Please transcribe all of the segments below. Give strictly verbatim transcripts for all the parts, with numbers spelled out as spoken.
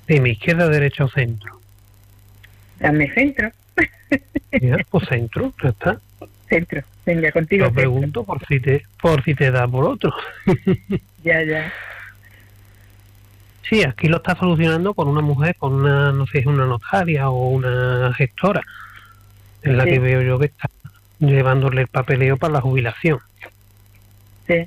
¿De mi izquierda, derecha o centro? Dame centro. Ya, pues centro, ya está. Centro, venga, contigo. Lo pregunto por si te por si te da por otro. Ya, ya. Sí, aquí lo está solucionando con una mujer, con una, no sé si es una notaria o una gestora, en la Sí. que veo yo que está llevándole el papeleo para la jubilación. Sí,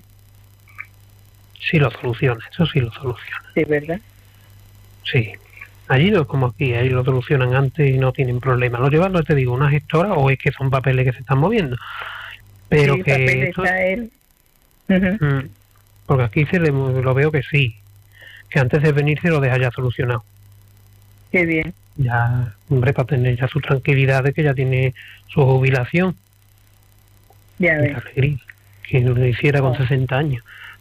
Sí lo soluciona, eso sí lo soluciona. sí, ¿verdad? Sí. Allí no es como aquí, ahí lo solucionan antes y no tienen problema. Lo llevan, no te digo, una gestora o es que son papeles que se están moviendo. Pero Sí, que papel esto- está él. Ujú. Mm, porque aquí se le, lo veo que sí, que antes de venir se lo deja ya solucionado. Qué bien. Ya, hombre, para tener ya su tranquilidad de que ya tiene su jubilación. Ya Qué ves, alegría, que lo hiciera con Oh. sesenta años.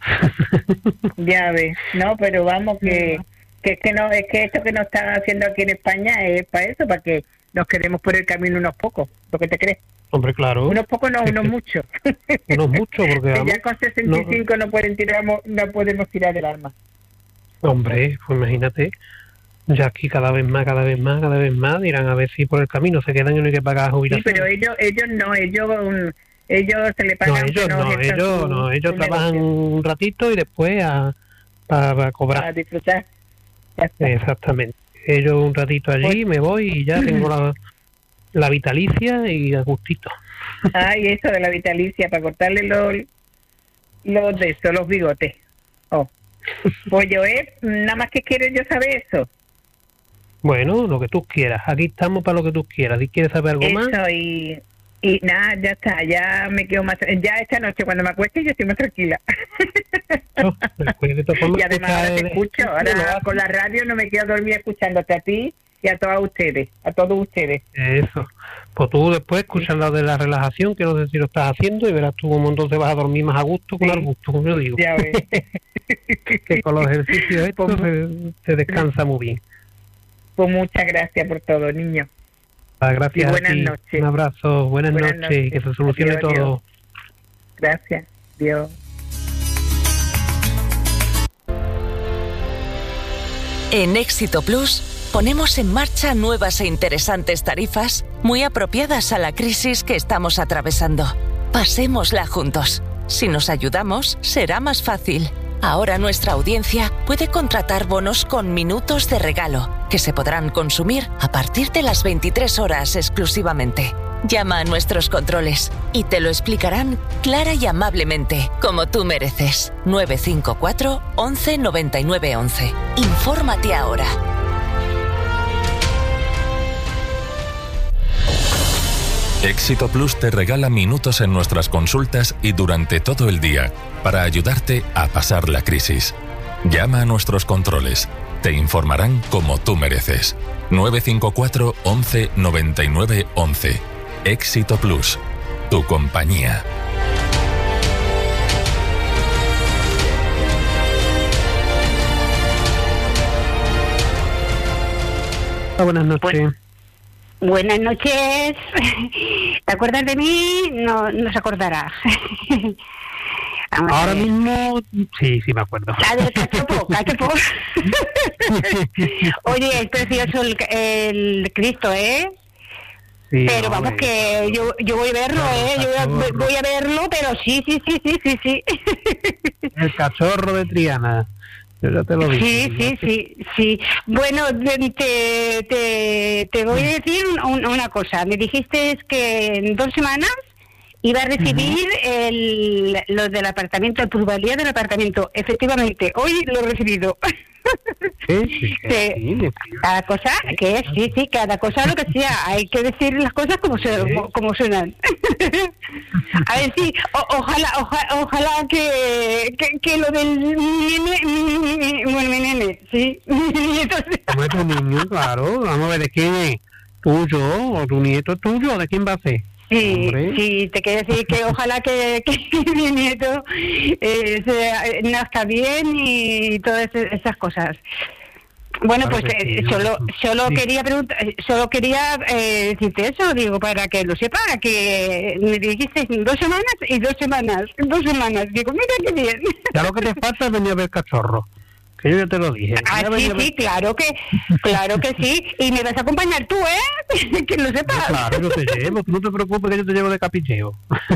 ya ves. No, pero vamos, que, que es que no, es que esto que nos están haciendo aquí en España es para eso, para que nos quedemos por el camino unos pocos. ¿Lo que te crees? Hombre, claro, Unos pocos, no, Es unos que- muchos. no es mucho, porque Que vamos, ya con sesenta y cinco no, pueden tirar, no podemos tirar del arma. hombre, pues imagínate, ya aquí cada vez más, cada vez más, cada vez más, dirán a ver si por el camino se quedan y no hay que pagar Sí, jubilación. pero ellos, ellos no, ellos, um, ellos se le No, pagan. ellos pero no, ejercen ellos su- no, ellos su trabajan negocio un ratito y después a, para cobrar. para disfrutar. Ya está. Exactamente. Ellos un ratito allí, Pues- me voy y ya tengo la, la vitalicia y a gustito. Ay, eso de la vitalicia, para cortarle los, los de estos, los bigotes. Oh. Pues yo, eh, nada más que quiero yo saber eso. Bueno, lo que tú quieras. Aquí estamos para lo que tú quieras. Si quieres saber algo más, Eso, y, y nada, ya está, ya me quedo más. Ya esta noche, cuando me acueste, yo estoy más tranquila. no, después de todas formas, Y además ahora escuchar te el- escucho, lo ahora haces. con la radio no me quedo dormida escuchándote a ti y a todos ustedes, a todos ustedes. Eso. Pues tú después escuchas lo de la relajación, que no sé si lo estás haciendo, y verás tú cómo entonces vas a dormir más a gusto con Sí. al gusto, como yo digo. Ya ves. Que con los ejercicios estos Pues- se, se descansa muy bien. Pues muchas gracias por todo, niño. Ah, gracias Y buenas a ti. noches. Un abrazo, buenas, Buenas noches, noches. y que se solucione Adiós, todo. adiós. Gracias. Dios. En Éxito Plus ponemos en marcha nuevas e interesantes tarifas muy apropiadas a la crisis que estamos atravesando. Pasémosla juntos. Si nos ayudamos, será más fácil. Ahora nuestra audiencia puede contratar bonos con minutos de regalo, que se podrán consumir a partir de las veintitrés horas exclusivamente. Llama a nuestros controles y te lo explicarán clara y amablemente, como tú mereces. nueve cinco cuatro, once, noventa y nueve, once. Infórmate ahora. Éxito Plus te regala minutos en nuestras consultas y durante todo el día para ayudarte a pasar la crisis. Llama a nuestros controles. Te informarán como tú mereces. nueve cinco cuatro, once, noventa y nueve, once. Éxito Plus. Tu compañía. Ah, buenas noches. Pues- Buenas noches. ¿Te acuerdas de mí? No, no se acordará. Vamos a Ahora ver. mismo, sí, sí me acuerdo. La del cachopo, cachopo. Oye, es precioso el, el Cristo, ¿eh? Sí, Pero vamos hombre. que yo yo voy a verlo, Claro, ¿eh? Yo voy a, cachorro. voy a verlo, pero sí, sí, sí, sí, sí, sí. El cachorro de Triana. Yo ya te lo dije. Sí, sí, sí, sí. Bueno, te, te, te voy a decir un- un- una cosa. Me dijiste que en dos semanas iba a recibir el, lo del apartamento, la plusvalía del apartamento. Efectivamente, hoy lo he recibido. Sí, sí, que Sí. sí, sí. Cada cosa, que es, sí, sí, cada cosa lo que sea. Hay que decir las cosas como, se, Sí. como suenan. A ver, sí, o- ojalá, ojalá, ojalá que, que, que lo del nene, mi- mi- mi- bueno, mi nene, sí, mi nieto, Como es tu niño, claro. Vamos a ver de quién es. ¿Tuyo o tu nieto es tuyo? ¿De quién va a ser? sí, Hombre. sí, te quiero decir que ojalá que, que mi nieto eh, sea- eh, nazca bien y todas esas esas cosas. Bueno, Claro pues que eh, sí, solo ¿no? solo Sí. quería preguntar, eh, solo quería eh, decirte eso, digo, para que lo sepa, que me dijiste dos semanas y dos semanas, dos semanas. Digo, mira qué bien. Ya lo que te falta es venir a ver cachorro. que yo ya te lo dije. Ah, ya sí, venía... sí, claro que, claro que sí. Y me vas a acompañar tú, ¿eh? Que lo sepas. No, claro, yo te llevo, tú no te preocupes que yo te llevo de capilleo.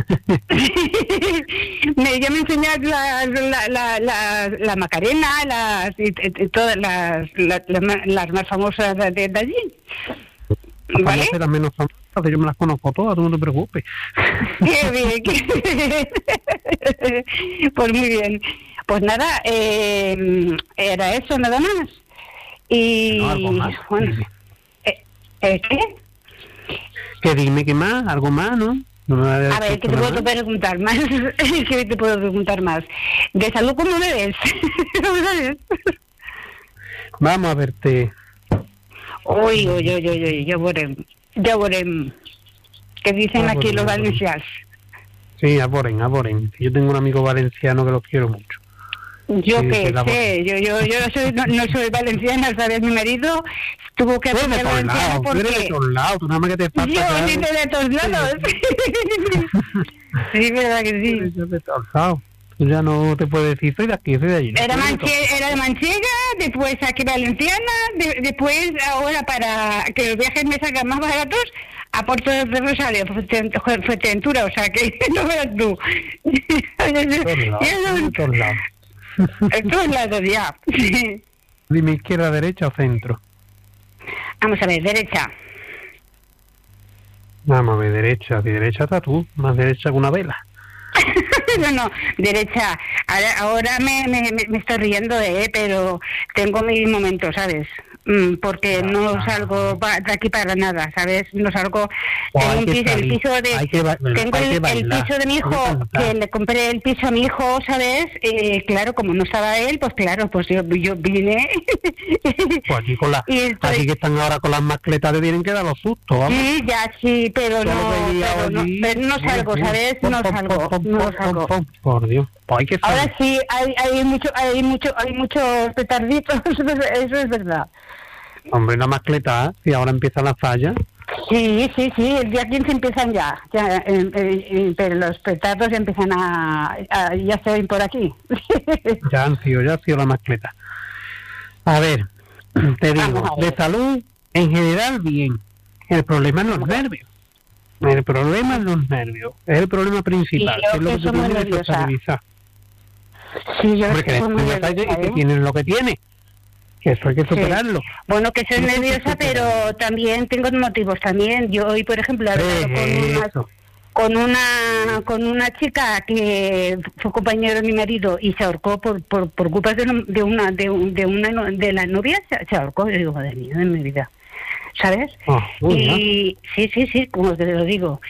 me, ya me enseñas la, la, la, la, la Macarena, las, y, y, y todas las, las, las más famosas de, de allí. Las ¿Vale? famosas, las menos famosas, que yo me las conozco todas, tú no te preocupes. Qué bien, qué... Pues muy bien. Pues nada, eh, era eso, nada más. Y No, algo más. bueno, Sí. eh, ¿eh, ¿qué? Que dime qué más, algo más, ¿no? No me vayas A ver, ¿qué te nada puedo más. preguntar más? ¿Qué te puedo preguntar más? ¿De salud cómo me ves? ¿Cómo sabes? Vamos a verte. Uy, uy, uy, uy, uy, ya veré, ya veré. ¿Qué dicen Ah, aquí bueno, los bueno. valencianos? Sí, aboren, aboren. Yo tengo un amigo valenciano que lo quiero mucho. Yo Sí, qué sí, la sé, yo yo yo no soy, no, no soy valenciana, ¿sabes? Mi marido tuvo que Tú eres de aprender todos valenciano lados, tú eres de porque... todos lados, tú nada más que te falta... Yo claro. vine de todos lados. Sí, verdad que Tú sí. eres de todos lados. Tú ya no te puedes decir, soy de aquí, soy de allí. Era, Tú eres de manche, era de Manchega, después aquí valenciana, de, después ahora para que los viajes me salgan más baratos, a Puerto de Rosario, Fuertent- Fuerteventura, o sea que no veas tú. todos lados, Ya de son- todos lados. en todos lados ya. Dime izquierda, derecha o centro. Vamos a ver, derecha. Vamos a ver, derecha. De derecha está tú, más derecha que una vela. No, no, derecha. Ahora, ahora me, me, me estoy riendo, eh, pero tengo mis momentos, ¿sabes? Mm, porque no Ah. salgo pa- de aquí para nada, ¿sabes? No salgo. Pues Tengo hay un que piso, el salir, piso de. hay que ba- Tengo hay el, que el bailar, piso de mi hay que hijo, cantar. que le compré el piso a mi hijo, ¿sabes? Eh, claro, como no estaba él, pues claro, pues yo, yo vine. Pues aquí con la, Y estoy- aquí que están ahora con las mascletas le tienen que dar los sustos, vamos. Sí, ya sí, pero Yo no, lo veía pero no, allí, pero no salgo, sí, ¿sabes? pom, No pom, salgo, pom, no pom, salgo. pom, Por Dios, pues hay que salir. Ahora sí, hay, hay mucho, hay mucho, hay muchos petarditos, eso es verdad. Hombre, una mascleta, y ahora empieza la falla. Sí, sí, sí, el día quince empiezan ya, ya eh, eh, eh, pero los petardos ya empiezan a, a ya se ven por aquí. Ya han sido, ya ha sido la mascleta. A ver, te digo, Vamos a ver. de salud, en general, bien. El problema es los nervios. El problema es los nervios. Es el problema principal. Y yo que es lo que que tú soy muy tienes que nerviosa. estabilizar. Sí, yo Hombre, que estoy muy eres nerviosa, y que ¿eh? tienes lo que tienes. Que eso hay que superarlo. Bueno, que soy Eso hay que nerviosa, pero superarlo. también tengo motivos también. Yo hoy, por ejemplo, he hablado con una, Eso. con una con una chica que fue compañero de mi marido y se ahorcó por por, por culpa de, una- de una de, un- de una no- de la novia, se, se ahorcó. Yo digo, madre mía de mi vida, ¿sabes? Ah, muy bien. Y sí, sí, sí, como te lo digo.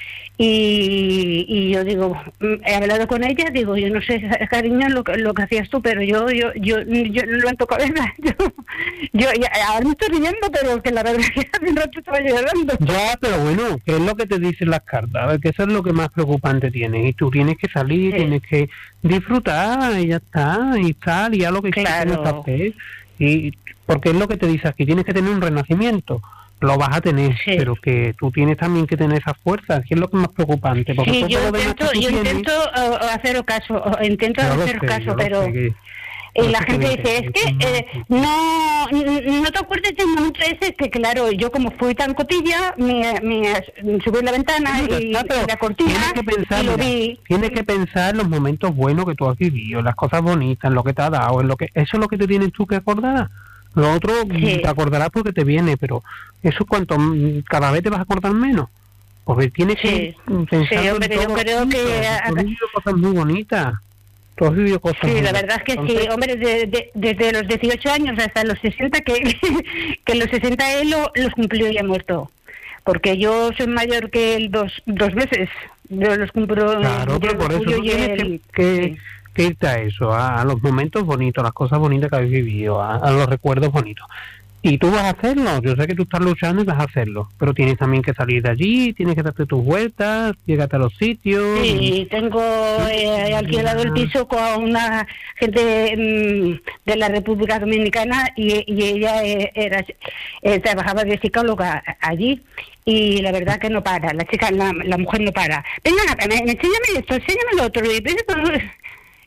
Y, y yo digo, mm, he hablado con ella, digo, yo no sé, cariño, lo, que- lo que hacías tú, pero yo yo yo, yo no levanto cabeza. Yo, yo ya- ahora me estoy riendo, pero que la verdad es que hace un rato estaba llorando. Ya, pero bueno, ¿qué es lo que te dicen las cartas? A ver, que eso es lo que más preocupante tienes. Y tú tienes que salir, Sí. tienes que disfrutar, y ya está, y tal, y ya lo que Claro. quieres hacer. Y, porque es lo que te dice aquí, tienes que tener un renacimiento. Lo vas a tener, Sí. pero que tú tienes también que tener esa fuerza, que es lo que es más preocupante. Porque Sí, todo yo lo demás intento, que tú yo tienes- intento uh, hacer caso, uh, intento Yo lo hacer sé, caso, yo lo pero sé que- y yo la sé que gente me dice, es entiendes, que no, eh, no, n- no te acuerdas del momento ese que claro, yo como fui tan cotilla, me, me subí la ventana Ya y, está, pero y la cortina tienes que pensar, y lo mira, vi. tienes que pensar en los momentos buenos que tú has vivido, en las cosas bonitas, en lo que te ha dado, en lo que eso es lo que te tienes tú que acordar. Lo otro Sí. te acordarás porque te viene, pero eso cuanto mm, cada vez te vas a acordar menos. Porque tienes Sí. que mm, pensar Sí, en hombre, yo todo. creo que- Tú has vivido cosas muy bonitas. Tú has vivido cosas Sí, muy la bonitas. verdad es que Entonces, sí, hombre, de- de- desde los dieciocho años hasta los sesenta, que, que los sesenta él lo- los cumplió y ha muerto. Porque yo soy mayor que él dos, dos veces. Yo los cumplo Claro, yo pero por los eso julio tú y tienes que, él- que, sí. que irte a eso, a, a los momentos bonitos, a las cosas bonitas que habéis vivido, a, a los recuerdos bonitos. Y tú vas a hacerlo, yo sé que tú estás luchando y vas a hacerlo, pero tienes también que salir de allí, tienes que darte tus vueltas, llegarte a los sitios. Sí, tengo eh, alquilado el piso con una gente mm, de la República Dominicana y, y ella eh, era eh, trabajaba de psicóloga allí y la verdad que no para, la chica, la, la mujer no para. Venga, enséñame esto, enséñame lo otro. Y,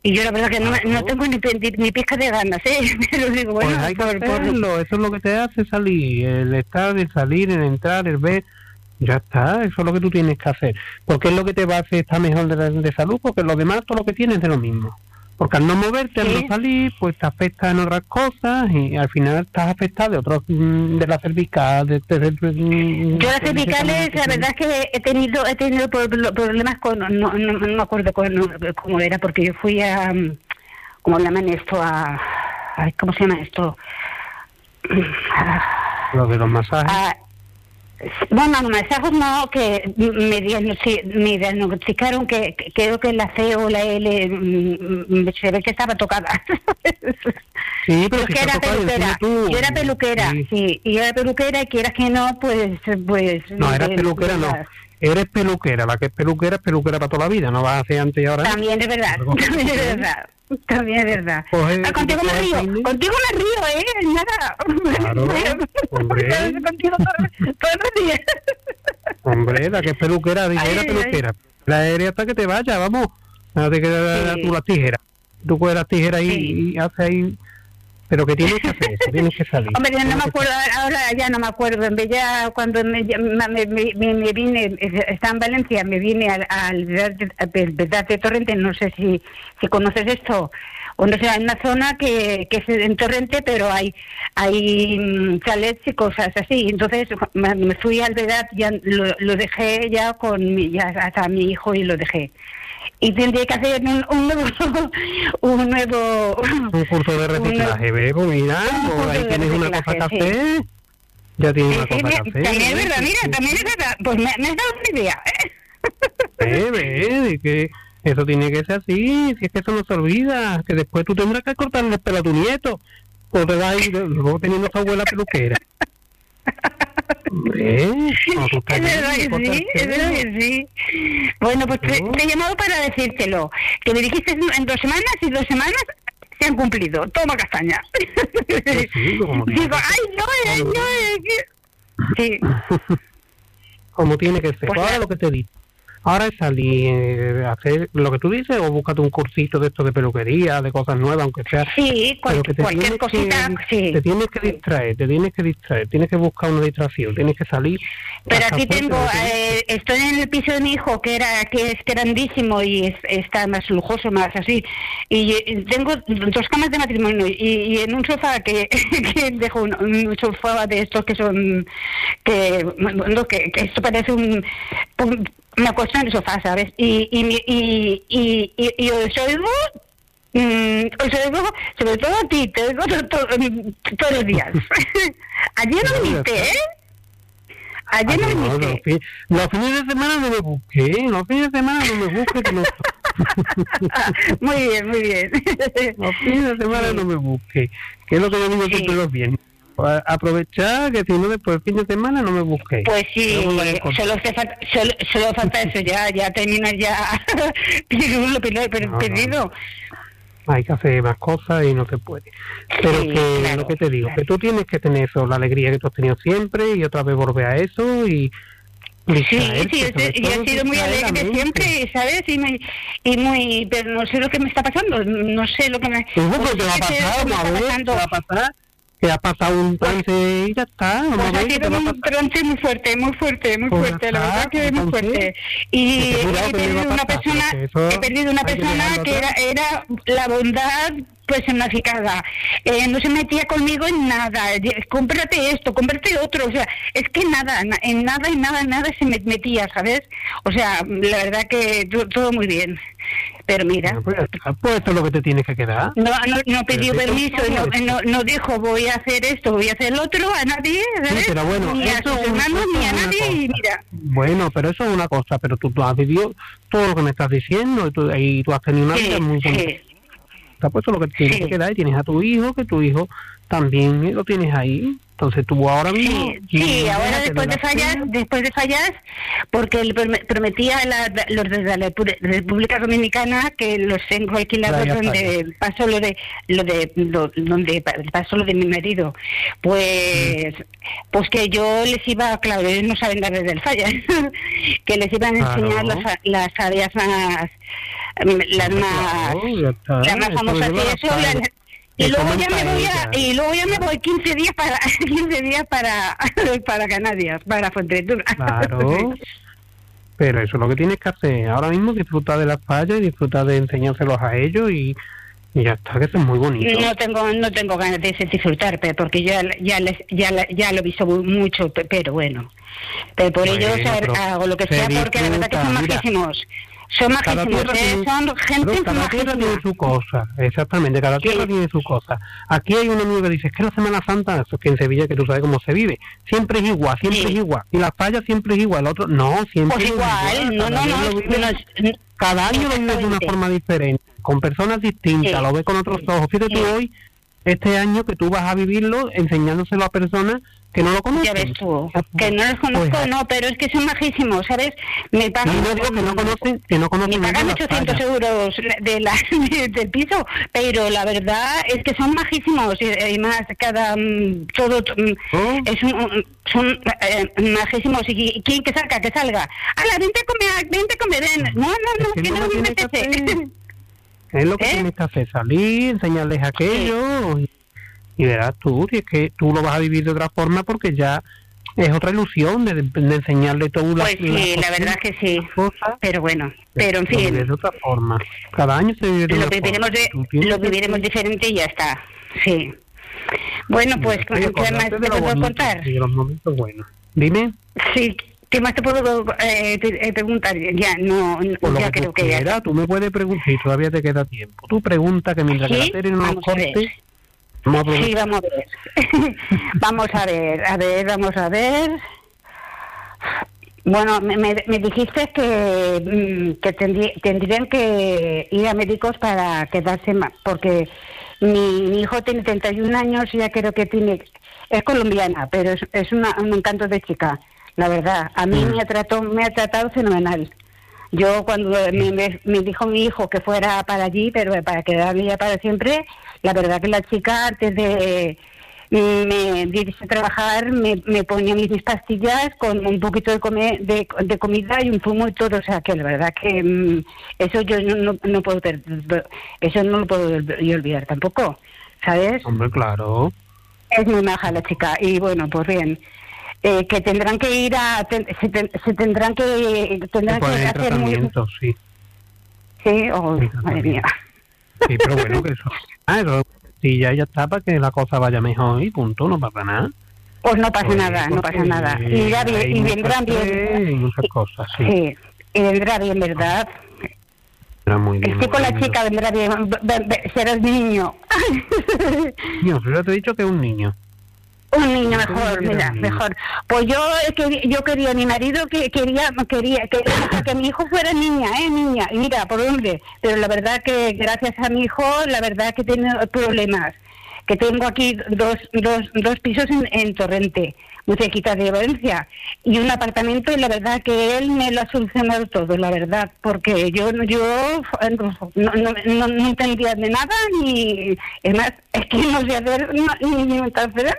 Y yo la verdad que no, no tengo ni, ni, ni pizca de ganas, ¿eh? Pero digo, bueno, pues hay que por, hacerlo, por... eso es lo que te hace salir, el estar, el salir, el entrar, el ver, ya está, eso es lo que tú tienes que hacer. Porque es lo que te va a hacer estar mejor de, de salud, porque lo demás, todo lo que tienes es de lo mismo. Porque al no moverte, al ¿Sí? no salir, pues te afecta en otras cosas y al final estás afectado de otros, de la cervical, de... de, de, de Yo las cervicales, la verdad es que he tenido he tenido problemas con, no, no, no me acuerdo cómo, no, cómo era, porque yo fui a, ¿cómo le llaman esto? A, a ¿cómo se llama esto? Lo de los masajes. A, bueno, los masajes no, que me, diagnosti- me diagnosticaron que, que creo que la C o la L mm, se ve que estaba tocada. Sí, pero yo si que te era ha tocado, peluquera, encima tú. yo era peluquera, Sí. sí, y yo era peluquera y quieras que no, pues, pues. No, eras eh, peluquera, no. Eres peluquera, la que es peluquera es peluquera para toda la vida, no vas a hacer antes y ahora. También es verdad, también es verdad, también es verdad. Coge- Ah, contigo me coge el río, peine. contigo me río, ¿eh? Nada. Claro, hombre. Contigo todo- todos los días. Hombre, la que es peluquera, dije, Ay, era ay, peluquera. La aérea hasta que te vaya, vamos. No te quedas Sí. tú las tijeras. Tú coges las tijeras y, Sí. y haces ahí. Pero que tienes que hacer eso, tienes que salir. Hombre, yo no Tienes me que acuerdo, ahora ya no me acuerdo. En vez ya cuando me, me, me, me, me vine, estaba en Valencia, me vine al, al Verdad de Torrente, no sé si, si conoces esto, o no sé, hay una zona que, que es en Torrente, pero hay hay mm, chalets y cosas así. Entonces me, me fui al Verdad, ya lo, lo dejé ya con mi, ya hasta mi hijo y lo dejé. Y tendría que hacer un, un nuevo un nuevo Un curso de reciclaje, ¿ves? Pues mira, Un pues curso ahí de tienes una cosa que reciclaje, sí. hacer. Ya tienes Sí, una sí, cosa me- que hacer. también es ¿eh? verdad, Sí, mira, sí. también es verdad. Pues me, me has dado una idea, ¿eh? Eh, ve, que eso tiene que ser así, si es que eso no se olvida, que después tú tendrás que cortarle el pelo a tu nieto, o te vas a ir luego teniendo a tu abuela peluquera. Hombre, no, tú estás Es verdad ahí, que corta el sí, es verdad pelo. que sí. Bueno, pues te, ¿No? te he llamado para decírtelo, que me dijiste en dos semanas y dos semanas se han cumplido. Toma castaña. Pues sí, como tiene Digo, que ay, no, eh, no, eh, que... Sí. como tiene que ser. Pues Ahora ya. lo que te digo. Ahora es salir, eh, hacer lo que tú dices, o búscate un cursito de esto de peluquería, de cosas nuevas, aunque sea. Sí, cual- pero que te cualquier tienes cosita, que, sí. Te tienes que distraer, te tienes que distraer, tienes que buscar una distracción, tienes que salir. Pero hasta aquí fuerte, tengo, lo que- eh, estoy en el piso de mi hijo, que era que es grandísimo y es, está más lujoso, más así. Y eh, tengo dos camas de matrimonio y, y en un sofá que, que dejo un, un sofá de estos que son, que, bueno, que, que esto parece un... un me acuesto en el sofá, ¿sabes? Y, y, mi- y, y, y, y os oigo, mm, os oigo, sobre todo a ti, te oigo to- to- todos los días. Ayer no viniste, ¿eh? Ayer no Ay, no, viniste. los, fi- los fines de semana no me busqué, los fines de semana no me busqué, que no, Muy bien, muy bien. los fines de semana Sí. no me busqué, que es lo que yo digo Sí. siempre los viernes. Pues, aprovechar que si no después el fin de semana no me busqué. Pues sí, No me vaya a encontrar. solo, te falta, solo, solo falta eso, ya ya terminas ya lo perdido, No, no. perdido. Hay que hacer más cosas y no se puede. Pero Sí, que claro, lo que te digo, claro. que tú tienes que tener eso, la alegría que tú has tenido siempre y otra vez volver a eso y Sí, distraerte, sí, sobre y todo he sido muy distraer la alegre mente. siempre, ¿sabes? Y muy, y muy, pero no sé lo que me está pasando, no sé lo que me... Pues, pues pues, te va a es que sé pasar, lo que me vamos a está ver, te pasando. va a pasar, que ha pasado un trance y ya está, vamos Pues a ha ver qué te sido va a un pasar. trance muy fuerte, muy fuerte, muy Pues ya fuerte, la está, verdad que muy entonces, fuerte. Y pues he cuidado que le va perdido a una pasar, persona, porque eso he perdido una hay que persona dejarlo que era, atrás. era la bondad personificada. Eh, no se metía conmigo en nada. Eh, Cómprate esto, cómprate otro. O sea, es que nada, na- en nada, en nada, en nada se me metía, ¿sabes? O sea, la verdad que to- todo muy bien. Pero mira, Bueno, pues, ya está, pues esto es lo que te tienes que quedar. no, no, no pidió Pero sí, permiso, no, por favor. no, no dijo voy a hacer esto, voy a hacer el otro, a nadie, ¿sabes? pero bueno, ni a eso sus es- hermanos, eso ni a es una nadie, y cosa. mira. Bueno, pero eso es una cosa, pero tú, tú has vivido todo lo que me estás diciendo y tú, y tú has tenido una Sí, vida muy bonita. sí. Está puesto lo que tienes Sí. que quedar y tienes a tu hijo, que tu hijo también lo tienes ahí. Entonces tú ahora mismo... Sí, sí, ahora después de fallar, después de fallar, porque le prometía a la, los de la República Dominicana que los tengo alquilados donde pasó lo de lo de lo, donde pasó lo de mi marido, pues mm. pues que yo les iba, claro, ellos no saben nada del falla, que les iban a enseñar claro. las, las áreas más las más claro, las más famosas y eso la, y luego ya me voy a, y luego ya me voy quince días para quince días para para Canarias, para Fuerteventura. Claro. Pero eso es lo que tienes que hacer. Ahora mismo disfrutar de las fallas y disfrutar de enseñárselos a ellos y, y ya está, que eso es muy bonito. No tengo no tengo ganas de disfrutar, pero porque ya ya les, ya ya lo he visto mucho, pero bueno. Pero por bueno, ellos pero hago lo que sea porque la verdad que son majísimos. Son majísimos, eh, son gente cada tierra tiene su cosa, exactamente, cada tierra sí. tiene su cosa. Aquí hay un amigo que dice, es que la Semana Santa, eso es que en Sevilla, que tú sabes cómo se vive, siempre es igual, siempre sí. es igual, y la falla siempre es igual, el otro, no, siempre pues es igual. igual, no, no, no, vive, no, no, cada año lo vive de una forma diferente, con personas distintas, sí. lo ves con otros sí. ojos. Fíjate sí. tú hoy, este año que tú vas a vivirlo, enseñándoselo a personas que no lo conocen. Ya ves tú, que no los conozco, pues, no, pero es que son majísimos, ¿sabes? Me pagan, no, no digo que no conocen, que no conocen. Me pagan ochocientos euros de la, de, del piso, pero la verdad es que son majísimos y, y más cada todo ¿Oh? es un, son eh, majísimos y quien que salga que salga. A la vente a comer, vente a comer, ven. No, no, no, es que, que no, no me apetece. Es lo que ¿Eh? tienes que hacer, salir, enseñarles aquello. Sí. Y verás tú, y es que tú lo vas a vivir de otra forma porque ya es otra ilusión de, de enseñarle todo. Pues la, sí, la verdad que sí, cosas, pero bueno, pero en fin. De otra forma, cada año se vive de lo otra viviremos forma. De, lo viviremos que... diferente y ya está, sí. Bueno, pues, ¿qué más te puedo bonito, contar? Sí, los momentos buenos. Dime. Sí. ¿Qué más te puedo eh, te, eh, preguntar? Ya, no, no ya que creo que quiera, ya. Tú me puedes preguntar, si todavía te queda tiempo. Tú pregunta que mientras ¿Sí? que la tele no nos corte... Vamos a sí, vamos a ver. vamos a ver, a ver, vamos a ver. Bueno, me, me, me dijiste que, que tendrí, tendrían que ir a médicos para quedarse más, porque mi, mi hijo tiene treinta y un años y ya creo que tiene... Es colombiana, pero es, es una, un encanto de chica. La verdad, a mí me ha tratado, me ha tratado fenomenal. Yo cuando me, me, me dijo mi hijo que fuera para allí, pero para quedarme ya para siempre, la verdad que la chica antes de me dirigirse a trabajar me, me ponía mis pastillas con un poquito de, come, de, de comida y un zumo y todo, o sea que la verdad que mm, eso yo no, no, no puedo eso no lo puedo yo olvidar tampoco, ¿sabes? Hombre, claro. Es muy maja la chica y bueno, pues bien. Eh, que tendrán que ir a ten, se, ten, se tendrán que tendrán que hacer tratamiento, muy... sí sí oh, sí, madre mía sí, pero bueno que eso ah, eso sí, ya ya está para que la cosa vaya mejor y punto, no pasa nada. Pues no pasa pues, nada, no pasa nada y, ya, y vendrán bien y muchas cosas, sí. sí y vendrá bien, ¿verdad? Era muy bien, estoy con la bien. Chica, vendrá bien, serás niño. Niño, yo te he dicho que es un niño. Un niño mejor, mira, mejor. Pues yo que yo quería, mi marido que quería, quería, quería que mi hijo fuera niña, eh, niña. Y mira, por dónde. Pero la verdad que gracias a mi hijo, la verdad que tiene problemas. Que tengo aquí dos, dos, dos pisos en, en Torrente, muy cerquita de Valencia, y un apartamento, y la verdad que él me lo ha solucionado todo, la verdad, porque yo yo no, no, no, no entendía de nada, ni es más, es que no sé hacer no, ni, ni transferencia.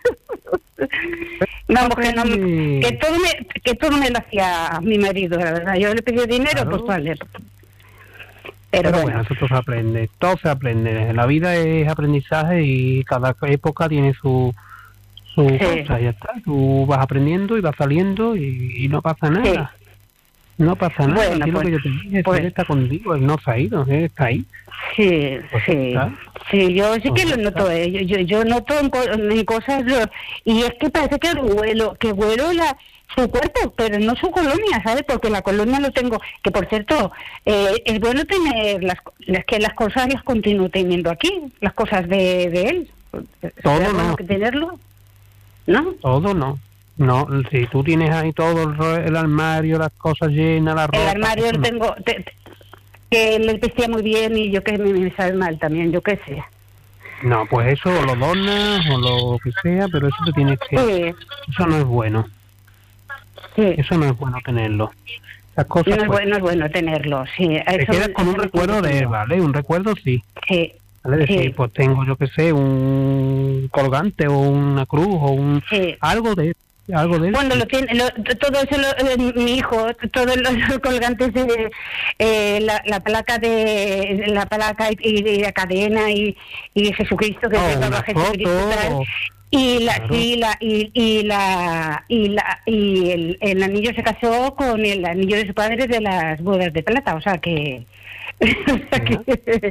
Vamos, que, no, que todo me que todo me lo hacía mi marido, la verdad. Yo le pedí dinero, claro. Pues vale. Pero, Pero bueno, eso todo se aprende, todo se aprende. La vida es aprendizaje y cada época tiene su su sí. cosa, ya está. Tú vas aprendiendo y vas saliendo y, y no pasa nada. Sí. No pasa nada. Bueno, es pues, lo que yo te dije, pues, él está contigo, él no se ha ido, él está ahí. Sí, pues sí. Está. Sí, yo sí pues que lo noto, eh. yo, yo, yo noto en, co en cosas, y es que parece que huelo, que huelo la... su cuerpo, pero no su colonia, ¿sabes? Porque la colonia lo tengo, que por cierto, eh, es bueno tener las, las que las cosas las continúo teniendo aquí, las cosas de, de él. Todo no. Bueno que tenerlo, ¿no? Todo no. No, si tú tienes ahí todo el, el armario, las cosas llenas, la ropa... El armario lo tengo, te, te, que le vestía muy bien y yo que me, me sabe mal también, yo qué sé. No, pues eso o lo donas o lo que sea, pero eso te tienes que... Sí. Eso no es bueno. Sí. Eso no es bueno tenerlo. Esas cosas, No es pues, bueno, es bueno tenerlo, sí. te Eso- quedas con un eso- recuerdo de él, ¿vale? Un recuerdo sí. Sí. ¿Vale? Decir, Sí. pues tengo, yo qué sé, un colgante o una cruz o un... Sí. Algo de algo de Bueno, eso. lo tiene, lo, todo eso, lo, eh, mi hijo, todos los, los colgantes de eh, la, la placa de la placa y, y la cadena y, y Jesucristo que Oh, llevaba una Jesucristo foto, tal, o- y la claro. y la y, y la y la y el, el anillo se casó con el anillo de su padre de las bodas de plata, o sea que, o sea que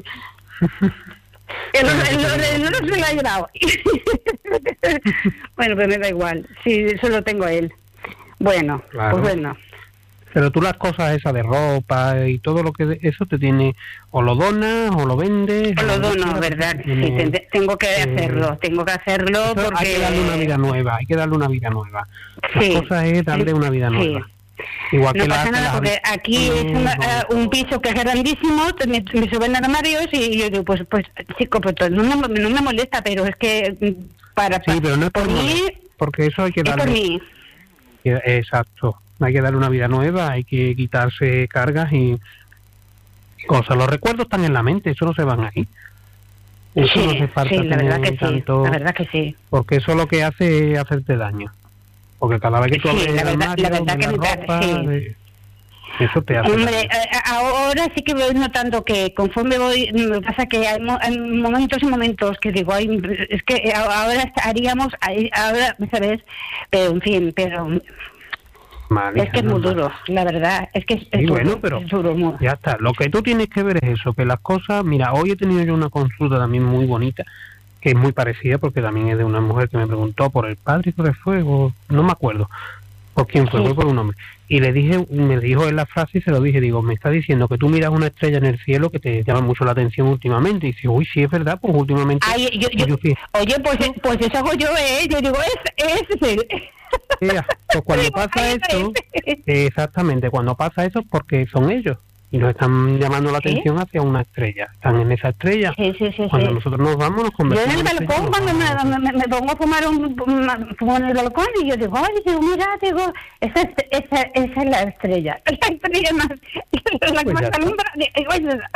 el, el, el, el oro se lo ha llevado. Bueno, pues me da igual. Sí, eso lo tengo a él. Bueno, Claro. pues bueno. Pero tú las cosas esas de ropa y todo lo que de- eso te tiene, o lo donas o lo vendes. O lo o dono, sea, ¿verdad? te Sí, tiene- te- tengo que eh, hacerlo. Tengo que hacerlo eso porque... hay que darle una vida nueva, hay que darle una vida nueva. Las Sí, cosas es darle sí, una vida sí. nueva. Igual No que pasa la, nada las- porque aquí es una- no, eh, un piso que es grandísimo, me, me suben armarios y yo digo, pues, pues chico, pues no me, no me molesta, pero es que mm, para... Sí, pero no es por, por mí, molestar, porque eso hay que es por darle. mí. Exacto. Hay que darle una vida nueva, hay que quitarse cargas y cosas. Los recuerdos están en la mente, eso no se van ahí. Eso Sí, no hace falta sí, la verdad tener que tanto, sí, la verdad que sí. porque eso lo que hace es hacerte daño. Porque cada vez que tú Sí, abres la el verdad- armario, la verdad ves que me la parece, ropa, sí. ves- eso te hace Hombre, daño. eh, ahora sí que voy notando que conforme voy, me pasa que hay, mo- hay momentos y momentos que digo, ay, es que ahora haríamos, ahora, ¿sabes? Pero, en fin, pero Vale, es que es muy normal. duro, la verdad, es que es, es Sí, duro, bueno, pero es duro, muy- ya está. Lo que tú tienes que ver es eso, que las cosas... Mira, hoy he tenido yo una consulta también muy bonita, que es muy parecida, porque también es de una mujer que me preguntó por el padre y por el fuego, no me acuerdo por quién fue, Sí. fue por un hombre. Y le dije, me dijo en la frase y se lo dije, digo, me está diciendo que tú miras una estrella en el cielo que te llama mucho la atención últimamente. Y dice, uy, sí, es verdad, pues últimamente... Ay, yo, yo- yo sí. oye, pues, pues eso hago yo, ¿eh? Yo digo, es, es el... Ya, pues cuando Digo, pasa ay, eso, ay. exactamente, cuando pasa eso es porque son ellos y nos están llamando la ¿Sí? atención hacia una estrella. Están en esa estrella. Sí, sí, sí, Cuando sí. nosotros nos vamos, nos Yo convertimos en el en estrella, balcón, nos cuando vamos. me, me, me pongo a fumar un, un- fumo en el balcón y yo digo, ay, digo, mira, digo, esa, es- esa, esa es la estrella, es la estrella más, la que Pues más ya está. alumbra, digo,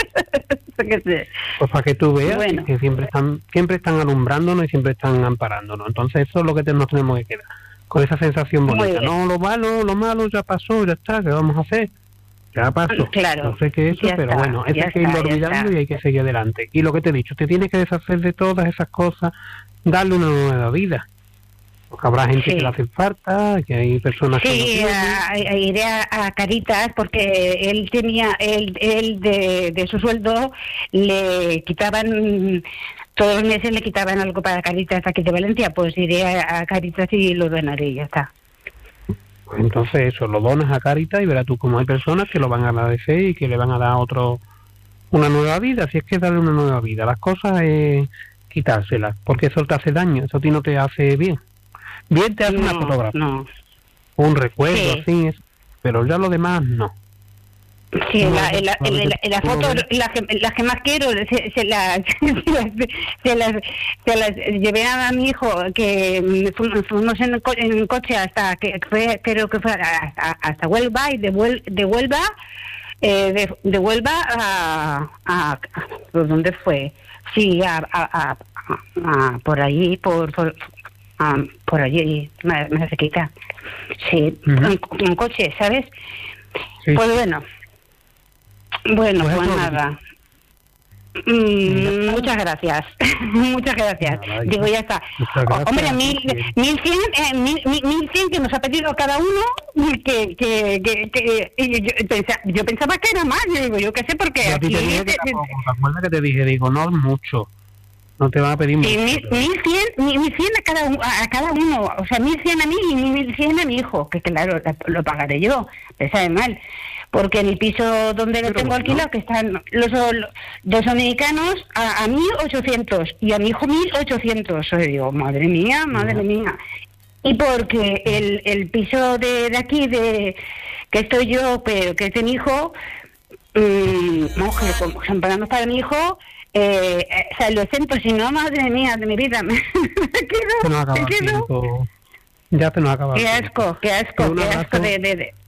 ay, que sé. Pues para que tú veas Bueno. que siempre están siempre están alumbrándonos y siempre están amparándonos. Entonces eso es lo que te- nos tenemos que quedar, con esa sensación Muy bonita. bien. No, lo malo, lo malo ya pasó, ya está, ¿qué vamos a hacer? Ya pasó. Claro, No sé qué es eso, ya pero está, bueno, eso ya hay que irlo está, ya olvidando está. y hay que seguir adelante. Y lo que te he dicho, te tienes que deshacer de todas esas cosas, darle una nueva vida. Porque habrá gente Sí. que le hace falta, que hay personas que no Sí, tienen. a- a- iré a, a Caritas porque él tenía, él, él de, de su sueldo le quitaban, todos los meses le quitaban algo para Caritas aquí de Valencia, pues iré a, a Caritas y lo donaré y ya está. Pues entonces eso, lo donas a Caritas y verás tú cómo hay personas que lo van a agradecer y que le van a dar otro una nueva vida. Si es que darle una nueva vida, las cosas es quitárselas, porque eso te hace daño, eso a ti no te hace bien. Bien te hace una No, fotografía, no. un recuerdo, Sí. así, eso, pero ya lo demás no. Sí, No, la, la, no, la, la, la no, foto, no. las que, las que más quiero, se, se, las, se, las, se, las, se las llevé a mi hijo, que mm, fu- fuimos en, co- en coche hasta, que fue, creo que fue hasta, hasta Huelva, y de, Huel, de Huelva, eh, de, de Huelva a, a, a- ¿por dónde fue? Sí, a, a, a, a- por allí, por, por, a- por allí, me, me se quita. Sí, Ujú. en, en coche, ¿sabes? Sí. Pues bueno. Bueno, Pues pues, eso, nada. Mm, muchas gracias, muchas gracias. Nada, Digo, hija. ya está. Muchas gracias. Hombre, mil, mil cien, eh, mil, mil, mil cien que nos ha pedido cada uno, que, que, que, que y yo, pensa- yo pensaba que era más, yo digo, yo qué sé, porque Yo a ti aquí... te dije que te- tampoco, ¿te acuerdas que te dije? Digo, no es mucho, no te van a pedir mucho. Sí, mil, pero- mil cien, mil, mil cien a cada, u- a cada uno, o sea, mil cien a mí y mil cien a mi hijo, que claro, la- lo pagaré yo, me sabe mal, porque en el piso donde lo Pero tengo bueno. alquilado, que están los, los dos dominicanos, a, a mí ochocientos y a mi hijo mil ochocientos, yo digo, madre mía, madre Ujú. mía. Y porque el, el piso de, de aquí, de que estoy yo, pero que es de mi hijo, mmm, vamos, que como son pagando para mi hijo, Eh, eh, o sea, lo siento, si no, madre mía, de mi vida, me, me quedo, Se nos acaba me el quedo. tiempo. Ya se nos acaba el Qué tiempo. asco, qué asco, Un qué abrazo. asco de... de, de.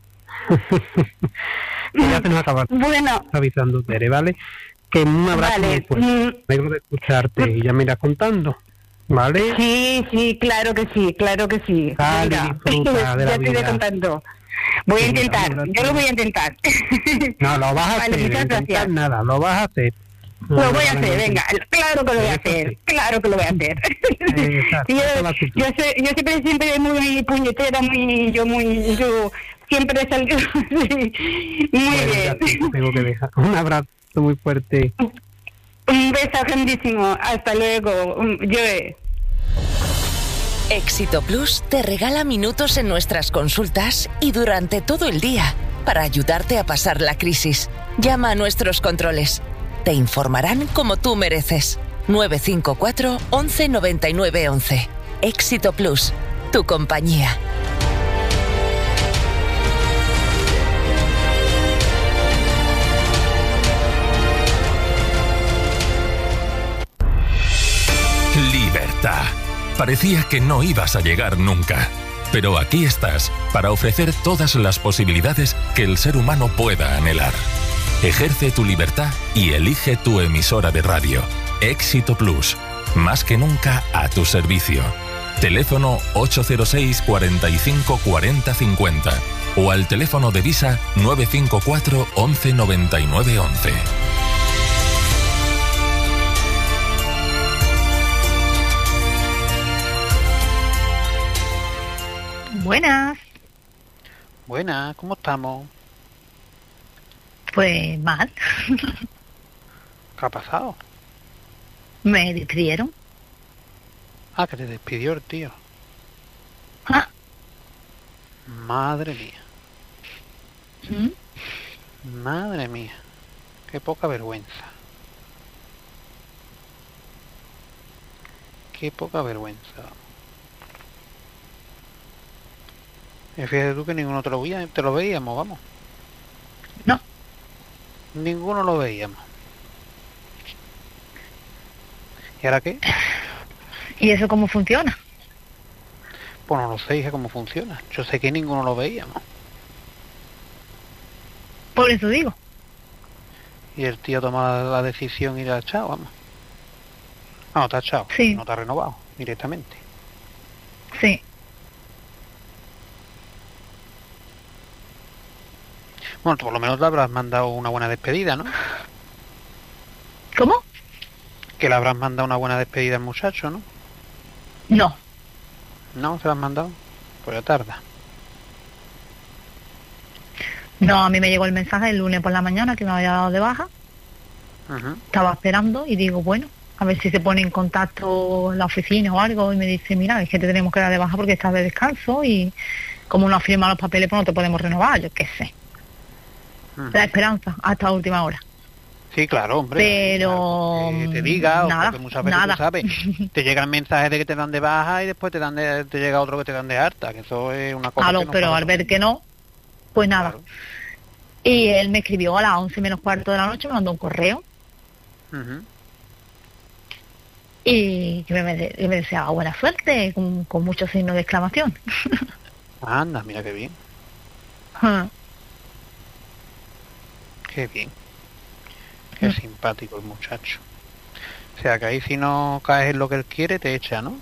Ya se nos acaba el tiempo. Bueno, Avisando, Tere, ¿vale? Que un abrazo vale. muy fuerte. mm, Me alegro de escucharte y ya me irás contando, ¿vale? Sí, sí, claro que sí, claro que sí. Dale, Venga, disfruta de la ya te iré vida. contando. Voy a Venga, intentar, un abrazo. yo lo voy a intentar. No, lo vas a Vale, hacer, muchas intentar gracias. nada, lo vas a hacer. Lo No, voy a no, hacer, no, venga, claro que lo voy a Eso hacer, sí. claro que lo voy a hacer. Exacto, Sí, yo, esa es la actitud. yo, soy- yo siempre, siempre muy puñetera, muy, yo muy, yo siempre salgo, sí, muy Bueno, ya bien. te tengo que dejar. Un abrazo muy fuerte. Un beso grandísimo, hasta luego, Un- yo... Éxito Plus te regala minutos en nuestras consultas y durante todo el día para ayudarte a pasar la crisis. Llama a nuestros controles. Te informarán como tú mereces. nueve cinco cuatro, once noventa y nueve once. Éxito Plus, tu compañía. Libertad. Parecía que no ibas a llegar nunca. Pero aquí estás para ofrecer todas las posibilidades que el ser humano pueda anhelar. Ejerce tu libertad y elige tu emisora de radio. Éxito Plus. Más que nunca a tu servicio. Teléfono ocho cero seis, cuarenta y cinco, cuarenta, cincuenta o al teléfono de Visa nueve cinco cuatro, once noventa y nueve once. Buenas. Buenas, ¿cómo estamos? Pues mal. ¿Qué ha pasado? Me despidieron. Ah, que te despidió el tío. Ah. Madre mía, ¿Mm? madre mía. Qué poca vergüenza. Qué poca vergüenza. Y fíjate tú que ninguno te lo veía, te lo veíamos, vamos. No. Ninguno lo veíamos. ¿Y ahora qué? ¿Y eso cómo funciona? Pues no lo sé, hija, cómo funciona. Yo sé que ninguno lo veíamos. Por eso digo. Y el tío toma la, la decisión y la ha echado, vamos. Ah, no te ha echado, Sí. no te ha renovado directamente. Sí. Bueno, tú por lo menos le habrás mandado una buena despedida, ¿no? ¿Cómo? Que le habrás mandado una buena despedida al muchacho, ¿no? No. ¿No? ¿Se la has mandado? Pues ya tarda. No, a mí me llegó el mensaje el lunes por la mañana que me había dado de baja. Ujú. Estaba esperando y digo, bueno, a ver si se pone en contacto la oficina o algo y me dice, mira, es que te tenemos que dar de baja porque estás de descanso y como no has firmado los papeles pues no te podemos renovar, yo qué sé. Ujú. La esperanza hasta última hora. Sí, claro, hombre. Pero, Que te diga, o nada, porque muchas veces nada. tú sabes, te llega el mensaje de que te dan de baja y después te dan de, te llega otro que te dan de alta, que eso es una cosa Claro, que no pero pasa al ver mucho. que no, pues nada. Claro. Y él me escribió a las once menos cuarto de la noche, me mandó un correo Ujú. y que me, me, de- me deseaba buena suerte, con, con muchos signos de exclamación. Anda, mira qué bien, Ah, qué bien. Qué Mm. simpático el muchacho. O sea, que ahí si no caes en lo que él quiere, te echa, ¿no?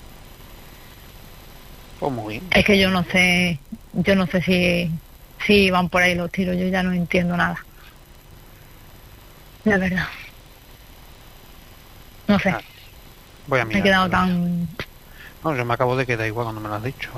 Pues muy bien. es que yo no sé, yo no sé si, si van por ahí los tiros, yo ya no entiendo nada. La verdad. No sé, Ah, Voy a me mirar. he quedado tan... No, yo me acabo de quedar igual cuando me lo has dicho.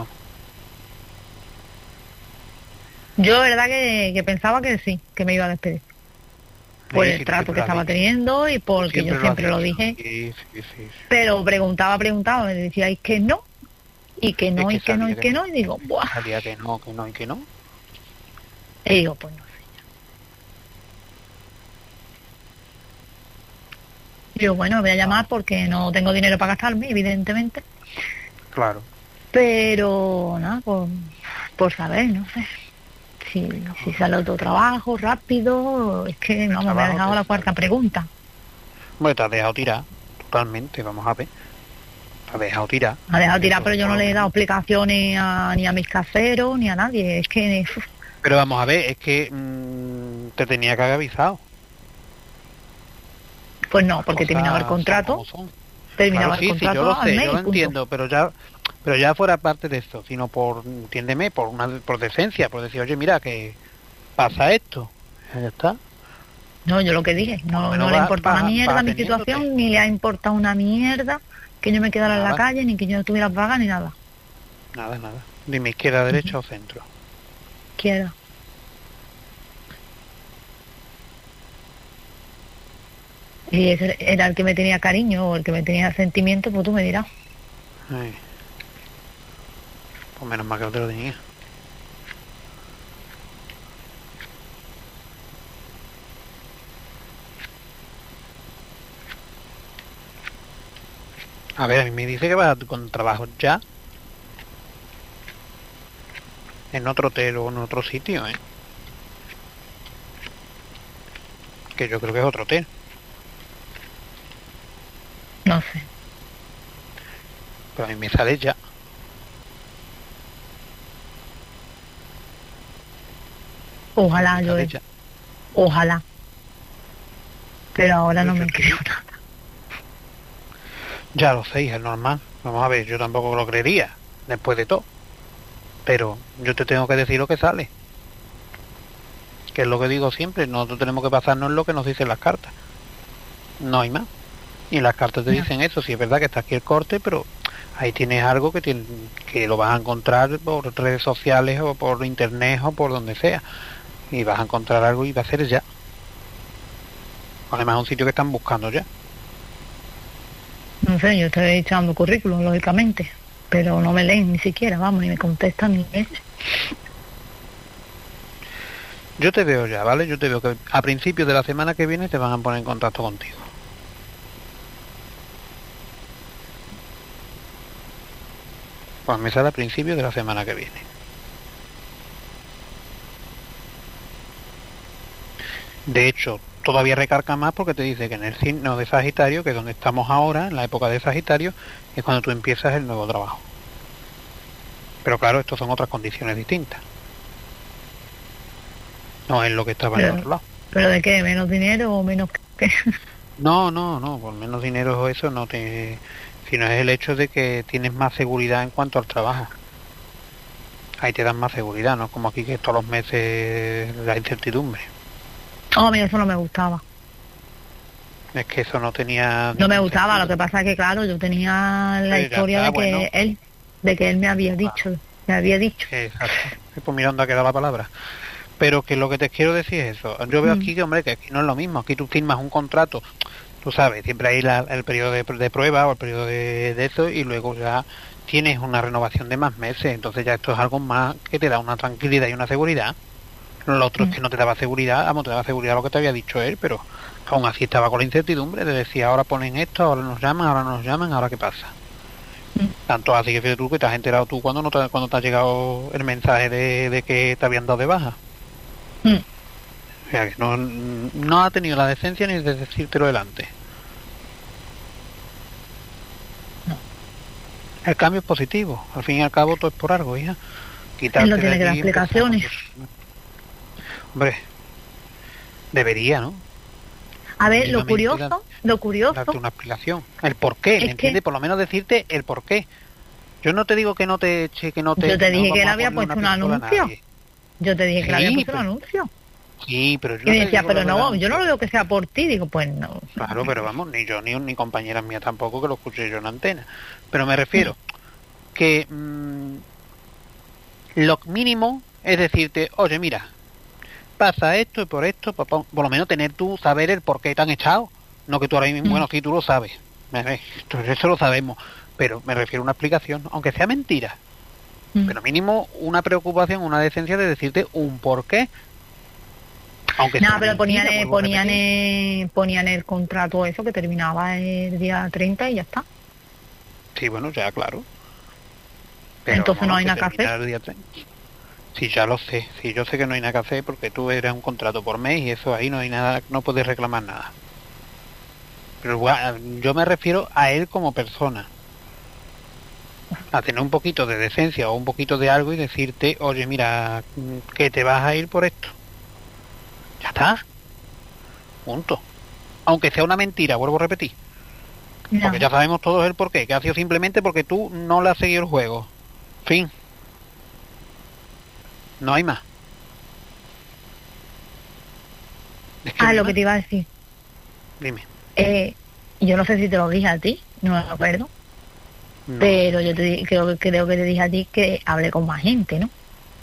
Yo, verdad, que, que pensaba que sí, que me iba a despedir. Por Sí, el sí, trato siempre que lo has estaba dicho. teniendo y porque yo siempre has lo dicho. dije. Sí, sí, sí, sí. Pero preguntaba, preguntaba, me decíais que no, y que no, Es y que no, y sabía que no, y digo, ¡buah! Salía que no, que no y que no. Y digo, pues no sé. Digo, bueno, voy a llamar porque no tengo dinero para gastarme, evidentemente. Claro. Pero, nada, por, por saber, no sé. Si, si sale otro trabajo rápido, es que, vamos, me ha trabajo dejado te la cuarta sale. pregunta. Bueno, te has dejado tirar, totalmente, vamos a ver. Te has dejado tirar. Me ha dejado tirar, pero yo no le he dado explicaciones a, ni a mis caseros, ni a nadie. Es que... uf. Pero vamos a ver, es que mmm, te tenía que haber avisado. Pues no, porque terminaba el contrato. Terminaba claro, sí, el contrato sí, yo lo al sé, mes, yo lo punto. entiendo, pero ya... Pero ya fuera parte de eso, sino por, entiéndeme, por una por decencia, por decir, oye, mira, que pasa esto. Ya está. No, yo lo que dije, no, no le importa una mierda mi situación, ni le ha importado una mierda que yo me quedara nada. en la calle, ni que yo no tuviera vaga, ni nada. Nada, nada. Dime izquierda, derecha uh-huh. o centro. Izquierda. Y ese era el que me tenía cariño o el que me tenía sentimiento, pues tú me dirás. Ay. Pues menos mal que no te lo tenía. A ver, a mí me dice que vas con trabajo ya. En otro hotel o en otro sitio, ¿eh? Que yo creo que es otro hotel. No sé. Pero a mí me sale ya. Ojalá, yo. Ojalá. Pero ahora no me creo nada. Ya lo sé, es normal. Vamos a ver, yo tampoco lo creería, después de todo. Pero yo te tengo que decir lo que sale. Que es lo que digo siempre, nosotros tenemos que basarnos en lo que nos dicen las cartas. No hay más. Y las cartas te no. dicen eso, sí es verdad que está aquí el corte, pero ahí tienes algo que, tiene, que lo vas a encontrar por redes sociales o por internet o por donde sea. Y vas a encontrar algo y va a ser ya. Además es un sitio que están buscando ya. No sé, yo estoy echando currículum, lógicamente, pero no me leen ni siquiera, vamos, ni me contestan ni ese. Yo te veo ya, ¿vale? Yo te veo que a principios de la semana que viene te van a poner en contacto contigo. Pues me sale a principios de la semana que viene. De hecho, todavía recarga más porque te dice que en el signo de Sagitario, que es donde estamos ahora, en la época de Sagitario, es cuando tú empiezas el nuevo trabajo. Pero claro, estos son otras condiciones distintas. No es lo que estaba en el otro lado. ¿Pero de qué? ¿Menos dinero o menos qué? No, no, no, por menos dinero o eso no te... Sino es el hecho de que tienes más seguridad en cuanto al trabajo. Ahí te dan más seguridad, ¿no? Como aquí que todos los meses la incertidumbre. Oh, mira, eso no me gustaba. Es que eso no tenía... No me gustaba, sentido. Lo que pasa es que, claro, yo tenía la sí, historia está, de que bueno. él de que él me había dicho, ah. me había dicho. Exacto. Pues mira dónde ha quedado la palabra. Pero que lo que te quiero decir es eso. Yo veo mm. aquí que, hombre, que aquí no es lo mismo. Aquí tú firmas un contrato, tú sabes, siempre hay la, el periodo de, de prueba o el periodo de, de eso y luego ya tienes una renovación de más meses. Entonces ya esto es algo más que te da una tranquilidad y una seguridad. Lo otro mm. es que no te daba seguridad, vamos, te daba seguridad lo que te había dicho él, pero aún así estaba con la incertidumbre de decir, ahora ponen esto, ahora nos llaman, ahora nos llaman, ahora qué pasa. Mm. Tanto así que fíjate tú que te has enterado tú cuando no te, cuando te ha llegado el mensaje de, de que te habían dado de baja. Mm. O sea, que no, no ha tenido la decencia ni de decírtelo delante. No. El cambio es positivo, al fin y al cabo todo es por algo, hija. Él no tiene que dar explicaciones. Hombre, debería, ¿no? A ver, lo curioso, da, lo curioso... Darte una explicación. El por qué, ¿me entiendes? Que... Por lo menos decirte el por qué. Yo no te digo que no te eche, que no te... Yo te dije no que él había puesto un anuncio. Yo te dije sí, que él había puesto pero... un anuncio. Sí, pero yo... Y me decía, pero no, yo no lo veo que sea por ti. Digo, pues no. Claro, pero vamos, ni yo, ni, ni compañeras mías tampoco, que lo escuché yo en antena. Pero me refiero sí. que... Mmm, lo mínimo es decirte, oye, mira... pasa esto y por esto, por, por, por lo menos tener tú, saber el por qué te han echado, no que tú ahora mismo, mm. bueno, sí, tú lo sabes, eso lo sabemos, pero me refiero a una explicación, aunque sea mentira, mm. pero mínimo una preocupación, una decencia de decirte un por qué, aunque no, sea pero mentira, ponían, el, ponían, el, ponían el contrato eso que terminaba el día treinta y ya está. Sí, bueno, ya, claro. Pero entonces no, no hay nada que hacer. Sí, ya lo sé. Sí, yo sé que no hay nada que hacer porque tú eres un contrato por mes y eso ahí no hay nada, no puedes reclamar nada. Pero bueno, yo me refiero a él como persona. A tener un poquito de decencia o un poquito de algo y decirte, oye, mira, que te vas a ir por esto. Ya está. Punto. Aunque sea una mentira, vuelvo a repetir. No. Porque ya sabemos todos el porqué, que ha sido simplemente porque tú no le has seguido el juego. Fin. No hay más. Es que ah, lo más. Que te iba a decir. Dime. Eh, yo no sé si te lo dije a ti, no me acuerdo. No. Pero yo te creo, creo que te dije a ti que hablé con más gente, ¿no?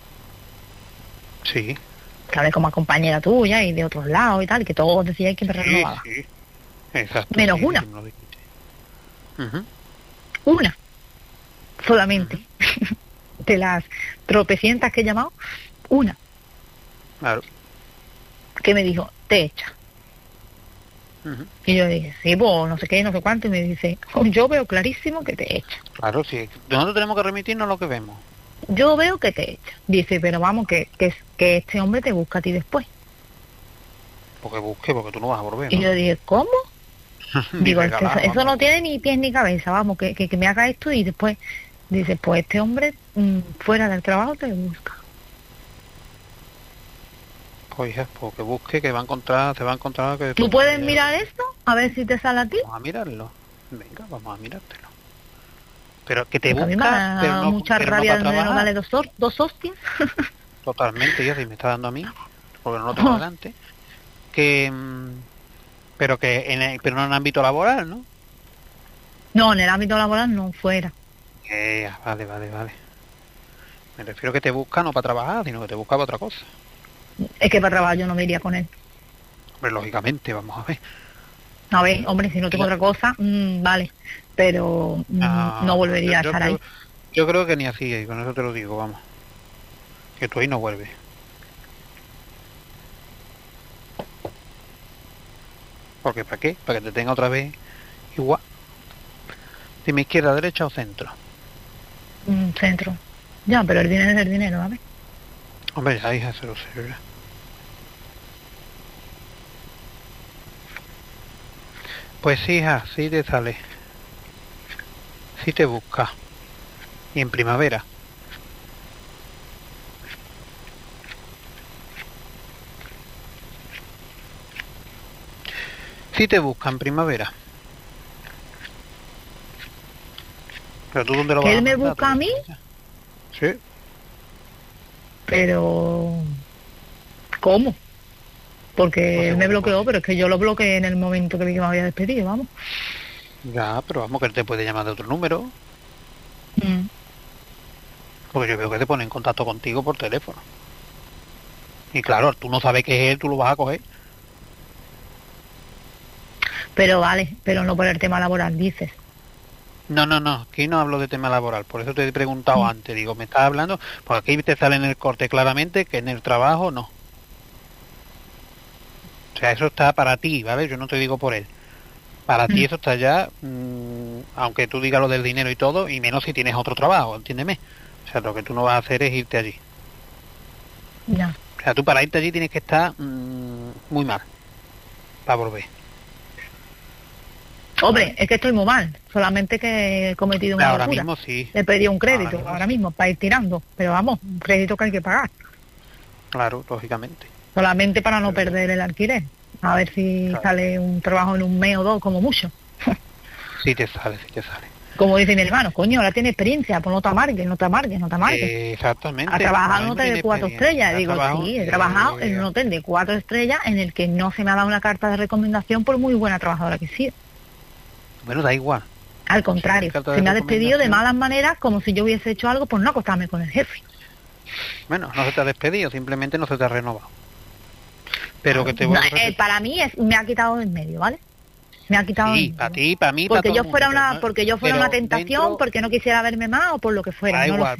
Sí. Que hablé con más compañera tuya y de otros lados y tal, y que todos decían que me sí, renovaba. Sí, exacto. Menos sí, una. Uh-huh. Una. Solamente. Uh-huh. De las tropecientas que he llamado, una. Claro. Que me dijo, te echa. Uh-huh. Y yo dije, sí, pues no sé qué, no sé cuánto, y me dice, oh, yo veo clarísimo que te echa. Claro, sí, nosotros tenemos que remitirnos a lo que vemos. Yo veo que te echa. Dice, pero vamos, que, que, que este hombre te busca a ti después. Porque busque, porque tú no vas a volver, ¿no? Y yo dije, ¿cómo? Digo, es que eso, eso no tiene ni pies ni cabeza, vamos, que, que, que me haga esto y después dice, pues este hombre mmm, fuera del trabajo te busca. Oye, pues que busque, que va a encontrar, se va a encontrar que... ¿Tú puedes mirar esto? A ver si te sale a ti. Vamos a mirarlo. Venga, vamos a mirártelo. Pero que te busca... A mí me da pero no, mucha pero rabia no de no darle dos, dos hostias. Totalmente, ya si me está dando a mí, porque no lo tengo delante. Que... Pero que en el, pero no en el ámbito laboral, ¿no? No, en el ámbito laboral no, fuera. Eh, vale, vale, vale. Me refiero que te busca no para trabajar, sino que te busca para otra cosa. Es que para trabajar yo no me iría con él. Hombre, lógicamente, vamos a ver. A ver, hombre, si no tengo claro. otra cosa, mmm, vale. Pero mmm, ah, no volvería yo, a estar creo, ahí. Yo creo que ni así, y con eso te lo digo, vamos. Que tú ahí no vuelves. Porque ¿para qué? Para que te tenga otra vez igual. Dime izquierda, derecha o centro. Mm, centro. Ya, pero el dinero es el dinero, ¿vale? Hombre, ya hija, se lo sé ya. Pues sí, hija, sí te sale. Sí te busca. Y en primavera. Sí te busca en primavera. Pero tú dónde lo vas a ¿Él me mandar, busca a mí? Sí. Pero... ¿Cómo? Porque pues él me bloqueó, pero es que yo lo bloqueé en el momento que vi que me había despedido, vamos. Ya, pero vamos, que él te puede llamar de otro número. Mm. Porque yo veo que te pone en contacto contigo por teléfono. Y claro, tú no sabes que es él, tú lo vas a coger. Pero vale, pero no por el tema laboral, dices. No, no, no, aquí no hablo de tema laboral, por eso te he preguntado mm. antes, digo, me estás hablando, porque aquí te sale en el corte claramente que en el trabajo no. O sea, eso está para ti, ¿vale? Yo no te digo por él. Para mm. ti eso está ya, mmm, aunque tú digas lo del dinero y todo, y menos si tienes otro trabajo, entiéndeme. O sea, lo que tú no vas a hacer es irte allí. Ya. O sea, tú para irte allí tienes que estar mmm, muy mal, para volver. Hombre, es que estoy muy mal, solamente que he cometido una ahora locura. Mismo, sí. Le pedí un crédito ahora, mismo, ahora mismo para ir tirando, pero vamos, un crédito que hay que pagar. Claro, lógicamente. Solamente para no pero, perder el alquiler, a ver si claro. sale un trabajo en un mes o dos, como mucho. Sí te sale, sí te sale. Como dice mi hermano, coño, ahora tiene experiencia, pues no te amargues, no te amargues, no te amargues. Eh, exactamente. Ha trabajado en un hotel de cuatro estrellas, digo, sí, he trabajado eh, en un hotel de cuatro estrellas en el que no se me ha dado una carta de recomendación por muy buena trabajadora que sí. Bueno, da igual. Al contrario, se de me ha despedido de malas maneras como si yo hubiese hecho algo por no acostarme con el jefe. Bueno, no se te ha despedido, simplemente no se te ha renovado. Pero que te no, eh, para mí es, me ha quitado en medio, ¿vale? Me ha quitado sí, para ti, para mí, porque para yo todo fuera mundo, una, ¿no? porque yo fuera pero una tentación, dentro, porque no quisiera verme más o por lo que fuera. Da no igual. Lo sé.